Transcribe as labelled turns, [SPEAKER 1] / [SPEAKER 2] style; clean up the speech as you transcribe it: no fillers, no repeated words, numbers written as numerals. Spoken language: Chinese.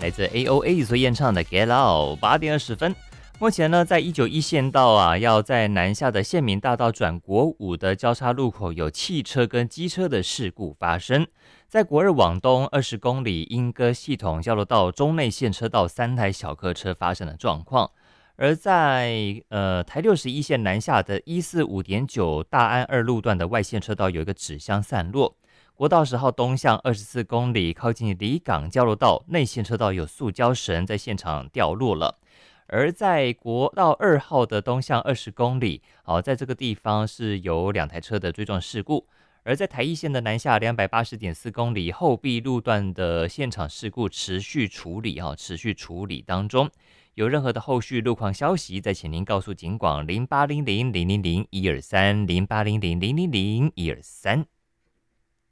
[SPEAKER 1] 来自 AOA 所演唱的 Get Out。8点20分。目前呢，在191县道啊，要在南下的县民大道转国5的交叉路口有汽车跟机车的事故发生。在国2往东20公里莺歌系统交流道中内线车道3台小客车发生了状况。而在台61线南下的145.9大安2路段的外线车道有一个纸箱散落。国道10号东向24公里靠近离港交流道内线车道有塑胶绳在现场掉落了。而在国道2号的东向20公里，在这个地方是有2台车的追撞事故。而在台一线的南下280.4公里后壁路段的现场事故持续处理当中。有任何的后续路况消息，再请您告诉警广08000001230800000123。